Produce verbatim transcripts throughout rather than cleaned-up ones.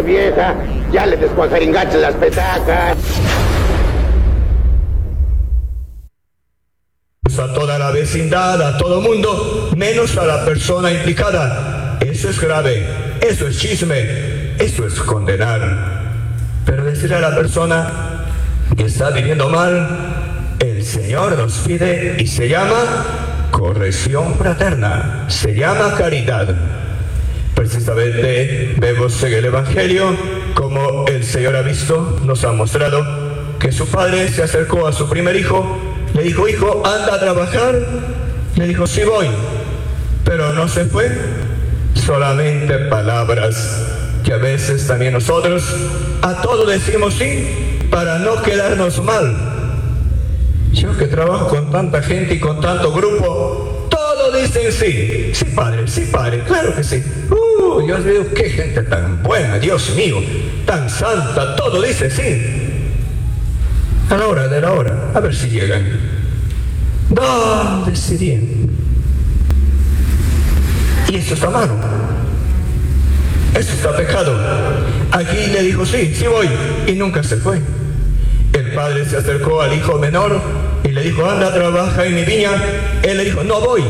vieja, ya le descuajaringaste las petacas. A toda la vecindad, a todo mundo, menos a la persona implicada. Eso es grave, eso es chisme, eso es condenar. Pero decirle a la persona que está viviendo mal, el Señor nos pide y se llama corrección fraterna, se llama caridad. Precisamente vemos en el Evangelio como el Señor ha visto, nos ha mostrado que su padre se acercó a su primer hijo, le dijo: hijo, anda a trabajar. Le dijo: sí voy. Pero no se fue. Solamente palabras que a veces también nosotros a todo decimos sí para no quedarnos mal. Yo que trabajo con tanta gente y con tanto grupo, todos dicen sí. Sí, padre, sí, padre, claro que sí. Uh, Dios mío, qué gente tan buena, Dios mío, tan santa, todo dice sí. A la hora de la hora, a ver si llegan. ¿Dónde serían? Y eso está malo. Eso está pecado. Aquí le dijo: sí, sí voy. Y nunca se fue. El padre se acercó al hijo menor y le dijo: anda, trabaja en mi viña. Él le dijo: no voy.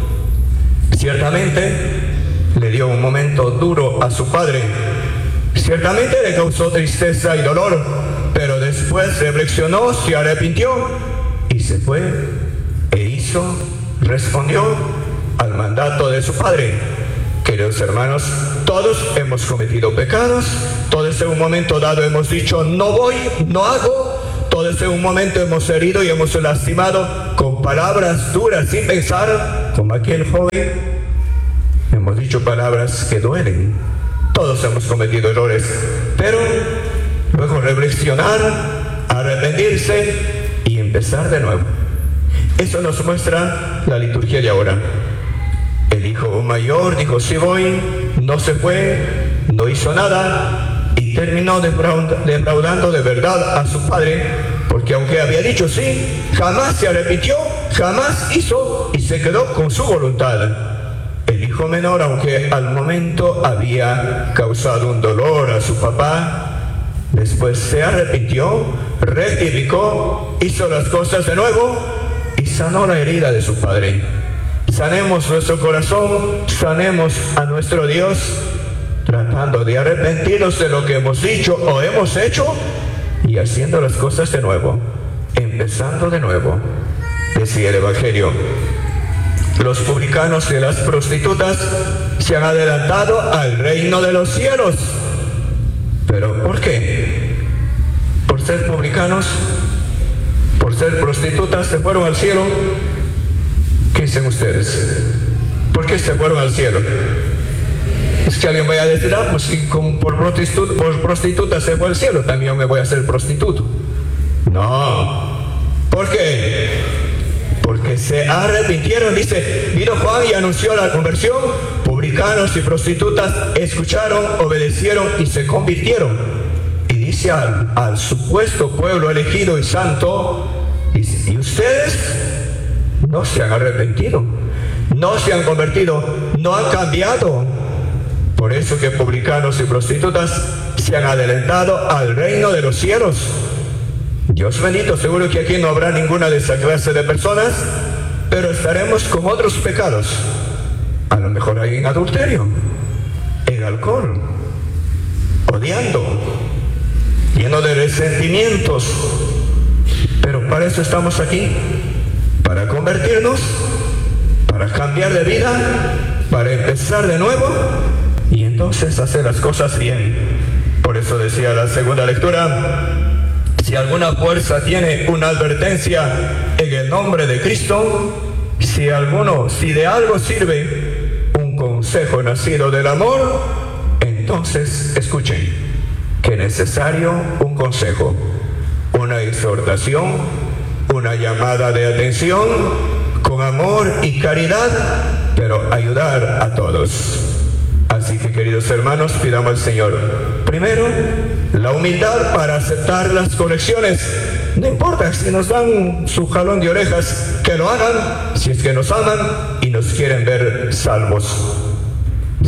Ciertamente le dio un momento duro a su padre. Ciertamente le causó tristeza y dolor, pero después reflexionó, se arrepintió y se fue e hizo, respondió al mandato de su padre. Queridos hermanos, todos hemos cometido pecados, todos en un momento dado hemos dicho: no voy, no hago. Todos en un momento hemos herido y hemos lastimado con palabras duras sin pensar, como aquel joven. Hemos dicho palabras que duelen. Todos hemos cometido errores, pero luego reflexionar, arrepentirse y empezar de nuevo. Eso nos muestra la liturgia de ahora. El hijo mayor dijo: sí voy, no se fue, no hizo nada y terminó defraudando de verdad a su padre, porque aunque había dicho sí, jamás se arrepintió, jamás hizo y se quedó con su voluntad. El hijo menor, aunque al momento había causado un dolor a su papá, después se arrepintió, rectificó, hizo las cosas de nuevo y sanó la herida de su padre. Sanemos nuestro corazón, sanemos a nuestro Dios, tratando de arrepentirnos de lo que hemos dicho o hemos hecho y haciendo las cosas de nuevo, empezando de nuevo. Decía el Evangelio: los publicanos y las prostitutas se han adelantado al reino de los cielos. ¿Pero por qué? ¿Por ser publicanos? ¿Por ser prostitutas se fueron al cielo? ¿Qué dicen ustedes? ¿Por qué se fueron al cielo? Es que alguien vaya a decir: ah, pues si como por, prostitu por prostituta se fue al cielo, también me voy a hacer prostituto. No. ¿Por qué? Porque se arrepintieron. Dice: vino Juan y anunció la conversión. Publicanos y prostitutas escucharon, obedecieron y se convirtieron. Y dice al, al supuesto pueblo elegido y santo, dice: ¿y ustedes? No se han arrepentido, no se han convertido, no han cambiado. Por eso que publicanos y prostitutas se han adelantado al reino de los cielos. Dios bendito, seguro que aquí no habrá ninguna de esa clase de personas, pero estaremos con otros pecados. A lo mejor hay en adulterio, en alcohol, odiando, lleno de resentimientos. Pero para eso estamos aquí, para convertirnos, para cambiar de vida, para empezar de nuevo y entonces hacer las cosas bien. Por eso decía la segunda lectura: si alguna fuerza tiene una advertencia en el nombre de Cristo, si alguno, si de algo sirve un consejo nacido del amor, entonces escuchen que es necesario un consejo, una exhortación, una llamada de atención, con amor y caridad, pero ayudar a todos. Así que, queridos hermanos, pidamos al Señor, primero, la humildad para aceptar las correcciones. No importa si nos dan su jalón de orejas, que lo hagan, si es que nos aman y nos quieren ver salvos.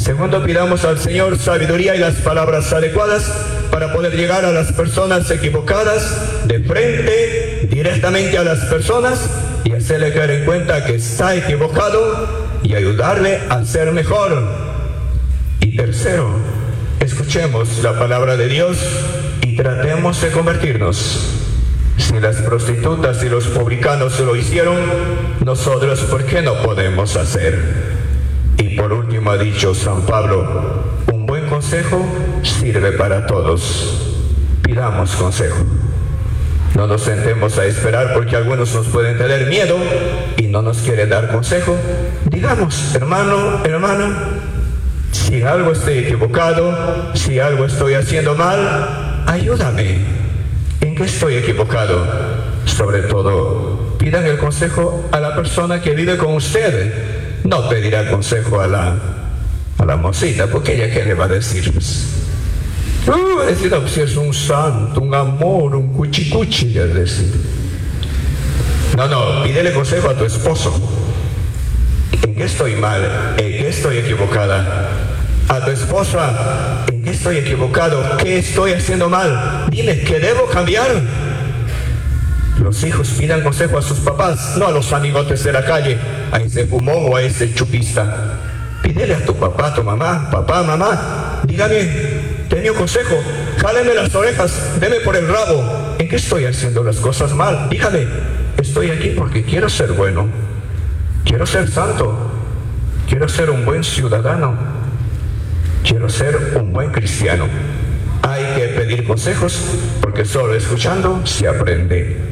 Segundo, pidamos al Señor sabiduría y las palabras adecuadas para poder llegar a las personas equivocadas de frente, directamente a las personas, y hacerle caer en cuenta que está equivocado y ayudarle a ser mejor. Y tercero, escuchemos la palabra de Dios y tratemos de convertirnos. Si las prostitutas y los publicanos lo hicieron, nosotros, ¿por qué no podemos hacer? Y por último ha dicho San Pablo, un buen consejo sirve para todos. Pidamos consejo. No nos sentemos a esperar porque algunos nos pueden tener miedo y no nos quieren dar consejo. Digamos, hermano, hermana, si algo estoy equivocado, si algo estoy haciendo mal, ayúdame. ¿En qué estoy equivocado? Sobre todo, pidan el consejo a la persona que vive con usted. No pedirá consejo a la, a la mocita, porque ella qué le va a decir. Uh, va a decir, no, pues es un santo, un amor, un cuchicuchi, va a decir. No, no, pídele consejo a tu esposo. ¿En qué estoy mal? ¿En qué estoy equivocada? A tu esposa, ¿en qué estoy equivocado? ¿Qué estoy haciendo mal? Dime, ¿qué debo cambiar? Los hijos pidan consejo a sus papás, no a los amigotes de la calle, a ese fumón o a ese chupista. Pídele a tu papá, a tu mamá, papá, mamá, dígame, deme un consejo, jáleme las orejas, deme por el rabo. ¿En qué estoy haciendo las cosas mal? Dígame, estoy aquí porque quiero ser bueno, quiero ser santo, quiero ser un buen ciudadano, quiero ser un buen cristiano. Hay que pedir consejos porque solo escuchando se aprende.